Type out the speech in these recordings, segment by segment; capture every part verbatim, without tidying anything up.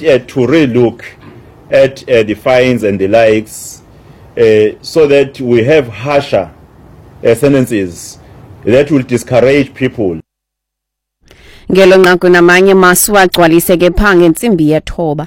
uh, to relook at uh, the fines and the likes uh, so that we have harsher uh, sentences that will discourage people. Ngelo nqaku namanye masu agcwalise ke phange insimbi yethoba.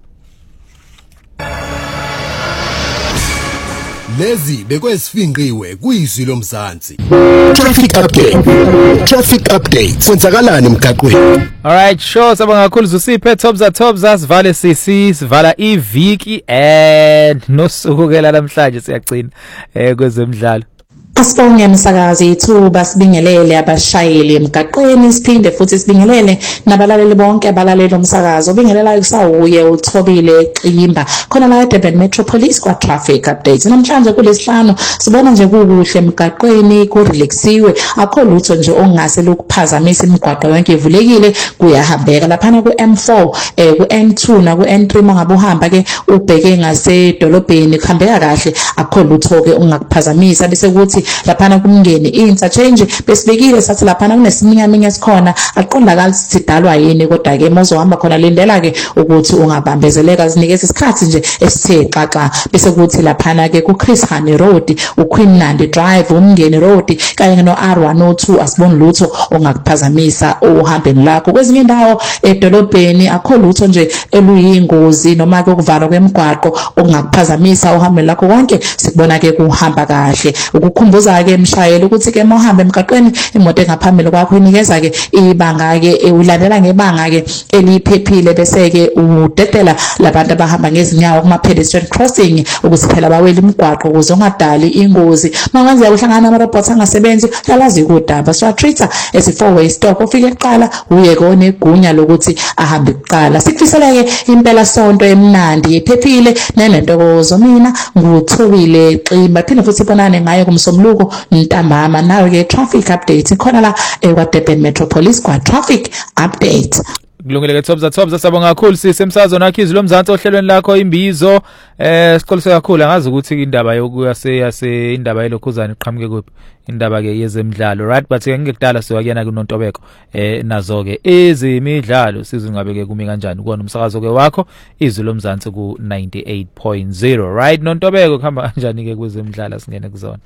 Lezi bekwesifingqiwe kuyizwi lomzansi. Traffic update. Traffic update. Kwenzakalani emgaqweni? Alright, sure, sabonga kakhulu Zusiphe Topza Topza sivale sisi sivala iviki and nosukela namhlanje siyagcina eh kwezemidlalo. Asibonge umsakazi ithuba sibingelele abashayeli emgaqweni siphinde futhi sibingelele nabalaleli bonke abalaleli umsakazo bingelela kusawuye uthobile eqimba khona la eDurban Metropolis kwa traffic updates namhlanje kulesihlanu sibona nje kukuhle emgaqweni ku relaxiwe akho lutho nje ongase lokuphazamisa imigwaqo yonke ivulekile kuyahambeka lapha ku M four eh ku N two na ku N three mangabe uhamba ke ubheke ngase dolobheni kuhambeka kahle akho lutho ke ungakuphazamisa bese kuthi laphana kumngeni interchange besibekile sathi laphana kunesiminyaminya esikhona aqondakala sidalwa yini kodwa ke mozohamba khona lindela ke ukuthi ungabambezeleka zinikeza isikhathi nje esithe xaxa bese kuthi laphana ke ku Chris Hani Road uQueen Nandi Drive umngeni road kanye no R one oh two asiboni lutho ongakuphazamisa uhambeni lakho kwezinye indawo edolobheni akho lutho nje eluyingozi noma ke ukuvalwa kwemigwaqo ongakuphazamisa uhambeni lakho konke sikubona ke kuhamba kahle ukukhumbuza ke emshayeli ukuthi ke mohamba emgaqweni imoto engaphambili kwakho inikeza ke ibanga ke ulandela ngebanga ke eliphephile bese ke udedela labantu abahamba ngezinyawo kuma pedestrian crossing ukuthi phela bawela imigwaqo ukuze ungadali ingozi mangazeka uhlangana ama robots angasebenzi yalazi kodaba so treater esi four way stop ufike eqala uye kone egunya lokuthi ahambe kuqala sikufisela ke impela sonto emnandi ephephile nenentokozo mina nguthobile Ximba phinde futhi bonane ngayo kumsomluko ntambama nawe ke traffic update khona la kwa Durban Metropolis kwa traffic update. Kulungile ke Topza Topza sabonga kakhulu sisi emsazweni wakhe izwi lomzansi ohlelweni lakho imbizo eh sikolise kakhulu angazi ukuthi indaba yokuyase yase indaba yelokhuzana iqhamuke kuphi indaba ke yezemidlalo right but ke ngekudala siwakuyena kuNontobeko eh nazo ke ezemidlalo sizingabe ke kumi kanjani kuona umsakazo ke wakho izwi lomzansi ku ninety-eight point zero right Nontobeko kuhamba kanjani ke kwezemidlalo singene kuzona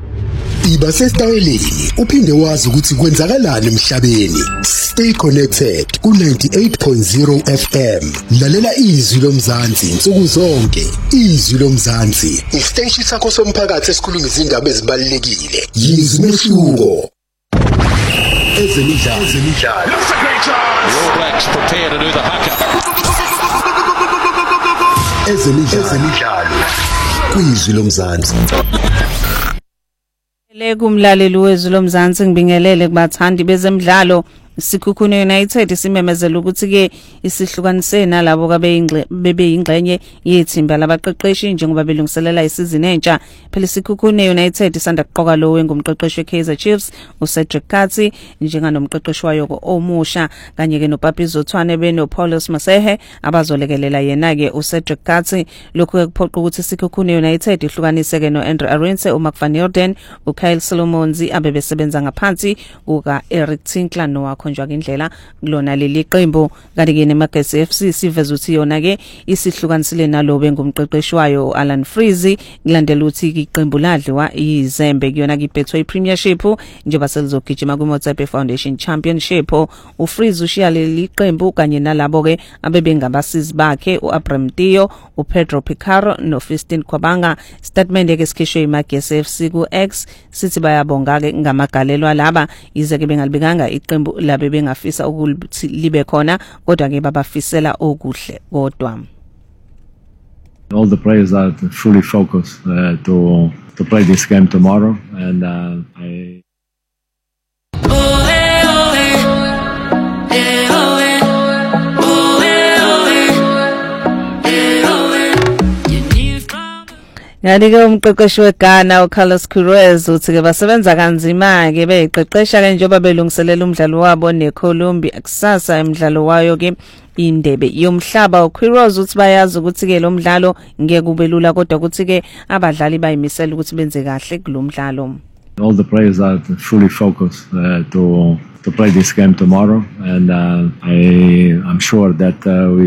Iba sesitayeleni uphinde wazi ukuthi kwenzakalani emhlabeni stay connected ku ninety-eight point zero F M lalela izwi lomzansi insuku zonke izwi lomzansi isiteshi sakho somphakathi esikhuluma izindaba ezibalekile yizwi mehluko ezemidlalo ezemidlalo All Blacks prepare to do the haka ezemidlalo kwizwi lomzansi Le kumlaleli wezwi lomzansi ngibingelele kubathandi bezemidlalo Sikhukhune United simemezela ukuthi ke isihlukanise nalabo kabe bebe ingxenye yethimba labaqeqeshi njengoba belungiselela isizini entsha phela Sikhukhune United sanda kuqoka lo wengumqeqeshi weKaizer Chiefs uCedric Kathi njenganomqeqeshi wayo omusha kanye ke noPapizo Thwane beno Paulus Masehe abazolekelela yena ke uCedric Kathi lokho kuphoqa ukuthi Sikhukhune United ihlukanise ke noAndrew Arendse uMark van Heerden uKyle Solomonzi abebesebenza ngaphansi kuka Eric Tinkler nowakho njwa indlela kulona leli qembu kanti ke neMagesi F C siveza ukuthi yona ke isihlukanisile nalo bengumqeqeshi wayo Alan Freeze kulandela ukuthi iqembu ladliwa izembe kuyona ke Betway Premiership njengoba selizogijima kuMotsepe Foundation Championship uFreeze ushiya leli qembu kanye nalabo ke abebengabasizi bakhe uAbram Tio uPedro Picaro noFistin Kwabanga statement ke sikhishwe iMagesi F C ku X sithi bayabonga ke ngamagalelo laba ize ke bengalibekanga iqembu labe bengafisa ukuthi libe khona kodwa ke babafisela okuhle kodwa all the players are fully focused uh, to to play this game tomorrow and uh, I Ngani ke umqeqeshi weGhana uCarlos Queiroz uthi ke basebenza kanzima ke beyiqeqesha ke njengoba belungiselela umdlalo wabo neColombia kusasa emidlalo wayo ke indebe yomhlaba uQueiroz uthi bayazi ukuthi ke lo mdlalo ngeke kube lula kodwa ukuthi ke abadlali bayimisela ukuthi benze kahle kulomdlalo all the players are fully focused uh, to to play this game tomorrow and uh, I I'm sure that uh, we